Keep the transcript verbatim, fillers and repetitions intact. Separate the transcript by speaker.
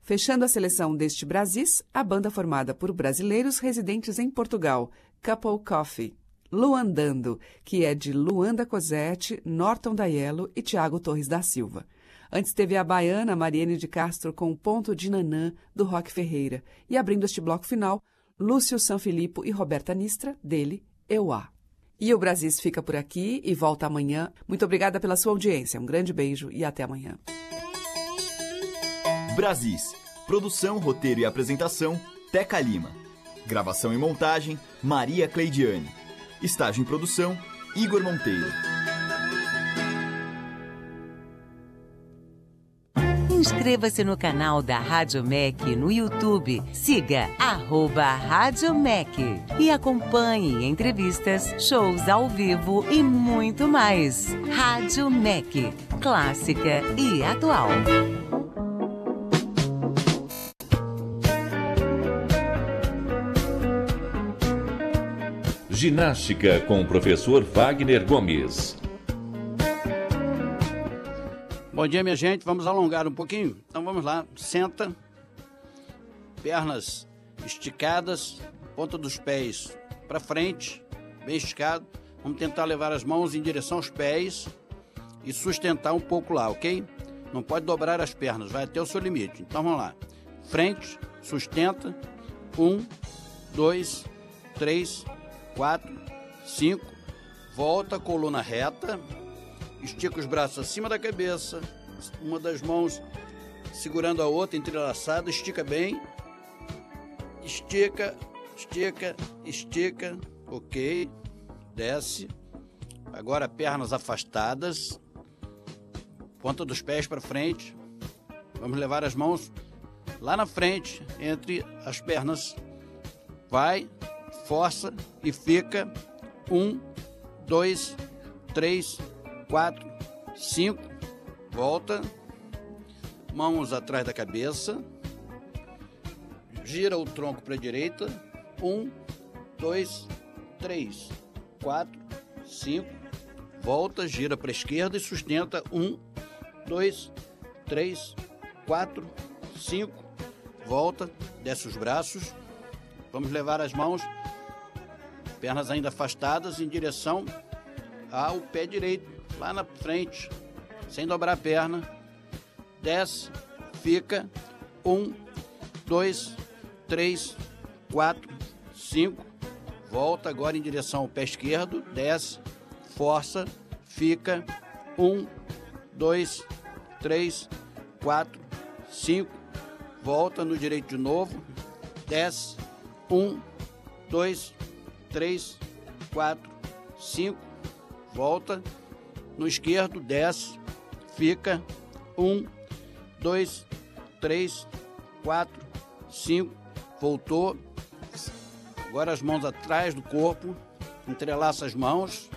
Speaker 1: Fechando a seleção deste Brasis, a banda formada por brasileiros residentes em Portugal, Couple Coffee. Luandando, que é de Luanda Cosette, Norton Daiello e Tiago Torres da Silva. Antes teve a baiana Mariene de Castro com o Ponto de Nanã, do Roque Ferreira. E abrindo este bloco final, Lúcio Sanfilippo e Roberta Nistra, dele, Euá. E o Brasis fica por aqui e volta amanhã. Muito obrigada pela sua audiência. Um grande beijo e até amanhã.
Speaker 2: Brasis. Produção, roteiro e apresentação, Teca Lima. Gravação e montagem, Maria Cleidiane. Estágio em produção, Igor Monteiro.
Speaker 3: Inscreva-se no canal da Rádio M E C no YouTube. Siga arroba Rádio M E C e acompanhe entrevistas, shows ao vivo e muito mais. Rádio M E C, clássica e atual.
Speaker 4: Ginástica com o professor Wagner Gomes.
Speaker 5: Bom dia, minha gente. Vamos alongar um pouquinho? Então vamos lá. Senta. Pernas esticadas. Ponta dos pés para frente. Bem esticado. Vamos tentar levar as mãos em direção aos pés e sustentar um pouco lá, ok? Não pode dobrar as pernas. Vai até o seu limite. Então vamos lá. Frente. Sustenta. Um, dois, três, quatro, cinco. Volta, coluna reta. Estica os braços acima da cabeça, uma das mãos segurando a outra, entrelaçada, estica bem, estica, estica, estica, ok, desce, agora pernas afastadas, ponta dos pés para frente, vamos levar as mãos lá na frente, entre as pernas, vai, força e fica, um, dois, três, quatro, cinco, volta, mãos atrás da cabeça, gira o tronco para a direita, um, dois, três, quatro, cinco, volta, gira para a esquerda e sustenta, um, dois, três, quatro, cinco, volta, desce os braços, vamos levar as mãos, pernas ainda afastadas em direção ao pé direito, lá na frente, sem dobrar a perna, desce, fica, um, dois, três, quatro, cinco, volta agora em direção ao pé esquerdo, desce, força, fica, um, dois, três, quatro, cinco, volta no direito de novo, desce, um, dois, três, quatro, cinco, volta, no esquerdo, desce, fica, um, dois, três, quatro, cinco, voltou, agora as mãos atrás do corpo, entrelaça as mãos,